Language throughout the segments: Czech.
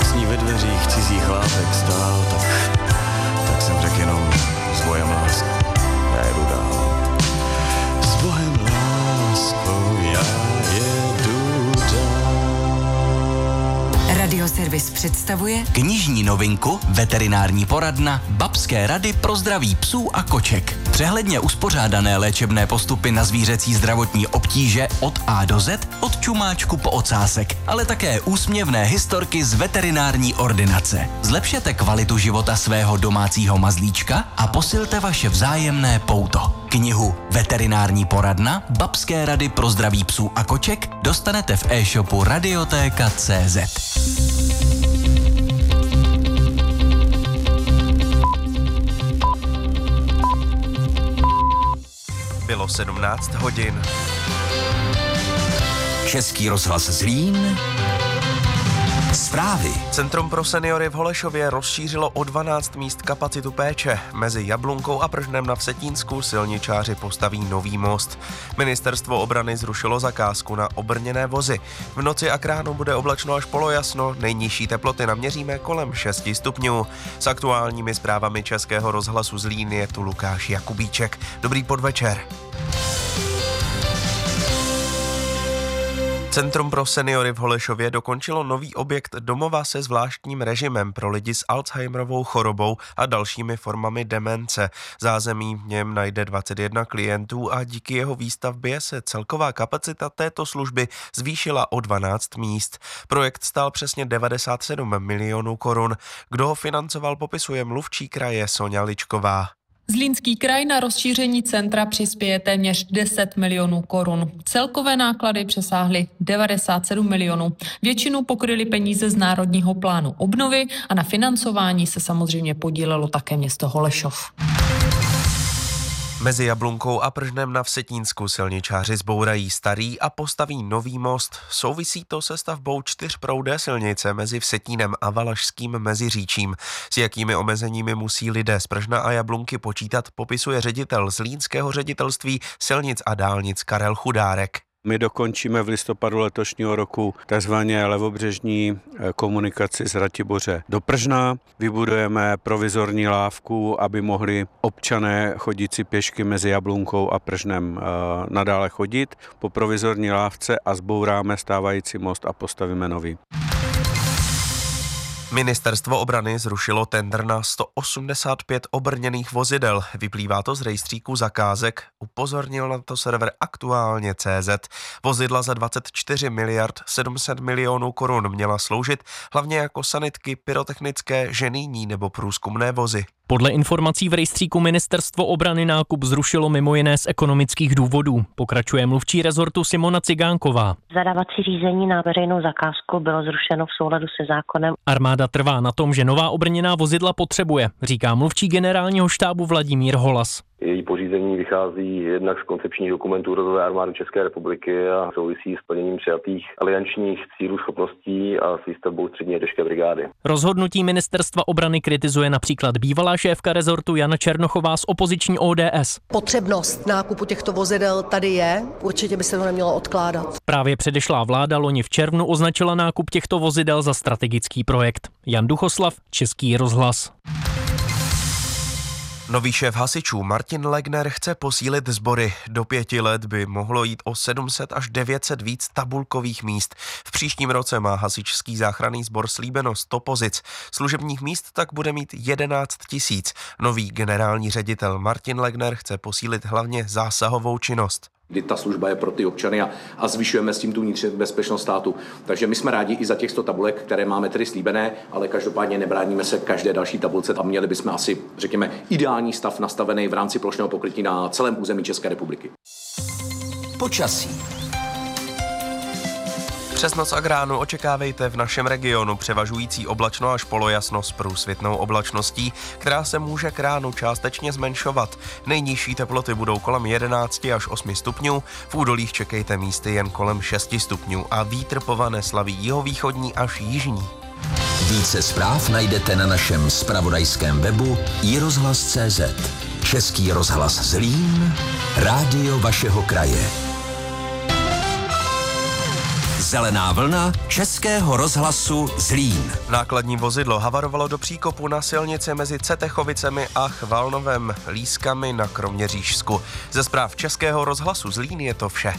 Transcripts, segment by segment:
ní ve dveřích cizí chlápek stál, tak jsem řekl jenom s bojem lásku, já jedu dál. S bohem láskou já jedu dál. Radioservis představuje knižní novinku Veterinární poradna Babské rady pro zdraví psů a koček. Přehledně uspořádané léčebné postupy na zvířecí zdravotní obtíže od A do Z, od čumáčku po ocásek, ale také úsměvné historky z veterinární ordinace. Zlepšete kvalitu života svého domácího mazlíčka a posilte vaše vzájemné pouto. Knihu Veterinární poradna Babské rady pro zdraví psů a koček dostanete v e-shopu Radioteka.cz. Bylo 17 hodin. Český rozhlas Zlín. Zprávy. Centrum pro seniory v Holešově rozšířilo o 12 míst kapacitu péče. Mezi Jablunkou a Pržnem na Vsetínsku silničáři postaví nový most. Ministerstvo obrany zrušilo zakázku na obrněné vozy. V noci a k ránu bude oblačno až polojasno, nejnižší teploty naměříme kolem 6 stupňů. S aktuálními zprávami Českého rozhlasu Zlín je tu Lukáš Jakubíček. Dobrý podvečer. Centrum pro seniory v Holešově dokončilo nový objekt domova se zvláštním režimem pro lidi s Alzheimerovou chorobou a dalšími formami demence. Zázemí v něm najde 21 klientů a díky jeho výstavbě se celková kapacita této služby zvýšila o 12 míst. Projekt stál přesně 97 milionů korun. Kdo ho financoval, popisuje mluvčí kraje Soňa Ličková. Zlínský kraj na rozšíření centra přispěje téměř 10 milionů korun. Celkové náklady přesáhly 97 milionů. Většinu pokryly peníze z Národního plánu obnovy a na financování se samozřejmě podílelo také město Holešov. Mezi Jablunkou a Pržnem na Vsetínsku silničáři zbourají starý a postaví nový most. Souvisí to se stavbou 4proudé silnice mezi Vsetínem a Valašským Meziříčím. S jakými omezeními musí lidé z Pržna a Jablunky počítat, popisuje ředitel Zlínského ředitelství silnic a dálnic Karel Chudárek. My dokončíme v listopadu letošního roku takzvaně levobřežní komunikaci z Ratiboře do Pržna. Vybudujeme provizorní lávku, aby mohli občané chodící pěšky mezi Jablunkou a Pržnem nadále chodit po provizorní lávce a zbouráme stávající most a postavíme nový. Ministerstvo obrany zrušilo tendr na 185 obrněných vozidel. Vyplývá to z rejstříku zakázek. Upozornil na to server Aktuálně.cz. Vozidla za 24 miliard 700 milionů korun měla sloužit hlavně jako sanitky, pyrotechnické, ženijní nebo průzkumné vozy. Podle informací v rejstříku Ministerstvo obrany nákup zrušilo mimo jiné z ekonomických důvodů. Pokračuje mluvčí rezortu Simona Cigánková. Zadávací řízení na veřejnou zakázku bylo zrušeno v souladu se zákonem. Armáda trvá na tom, že nová obrněná vozidla potřebuje, říká mluvčí generálního štábu Vladimír Holas. Její pořízení vychází jednak z koncepčních dokumentů Rodové armády České republiky a souvisí s plněním přijatých aliančních cílů, schopností a s výstavbou střední jezdečké brigády. Rozhodnutí Ministerstva obrany kritizuje například bývalá šéfka rezortu Jana Černochová z opoziční ODS. Potřebnost nákupu těchto vozidel tady je, určitě by se to nemělo odkládat. Právě předešlá vláda loni v červnu označila nákup těchto vozidel za strategický projekt. Jan Duchoslav, Český rozhlas. Nový šéf hasičů Martin Legner chce posílit sbory. Do 5 let by mohlo jít o 700 až 900 víc tabulkových míst. V příštím roce má hasičský záchranný sbor slíbeno 100 pozic. Služebních míst tak bude mít 11 000. Nový generální ředitel Martin Legner chce posílit hlavně zásahovou činnost. Kdy ta služba je pro ty občany a zvyšujeme s tím tu vnitřní bezpečnost státu. Takže my jsme rádi i za těch 100 tabulek, které máme tedy slíbené, ale každopádně nebráníme se každé další tabulce a měli bychom asi, řekněme, ideální stav nastavený v rámci plošného pokrytí na celém území České republiky. Počasí. Přes noc a k ránu očekávejte v našem regionu převažující oblačno až polojasno s průsvitnou oblačností, která se může k ránu částečně zmenšovat. Nejnižší teploty budou kolem 11 až 8 stupňů, v údolích čekejte místy jen kolem 6 stupňů a vítr povane slaví jihovýchodní až jižní. Více zpráv najdete na našem zpravodajském webu iRozhlas.cz. Český rozhlas Zlín, rádio vašeho kraje. Zelená vlna Českého rozhlasu Zlín. Nákladní vozidlo havarovalo do příkopu na silnici mezi Cetechovicemi a Chvalnovem Lískami na Kroměřížsku. Ze zpráv Českého rozhlasu Zlín je to vše.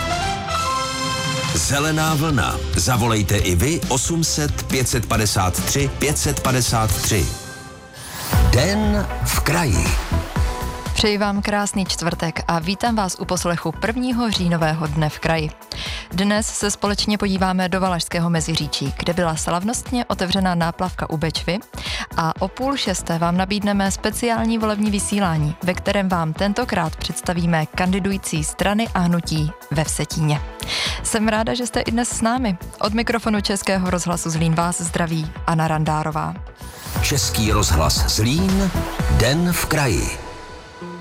Zelená vlna. Zavolejte i vy 800 553 553. Den v kraji. Přeji vám krásný čtvrtek a vítám vás u poslechu 1. říjnového dne v kraji. Dnes se společně podíváme do Valašského Meziříčí, kde byla slavnostně otevřena náplavka u Bečvy a o 5:30 vám nabídneme speciální volební vysílání, ve kterém vám tentokrát představíme kandidující strany a hnutí ve Vsetíně. Jsem ráda, že jste i dnes s námi. Od mikrofonu Českého rozhlasu Zlín vás zdraví Anna Randárová. Český rozhlas Zlín, Den v kraji.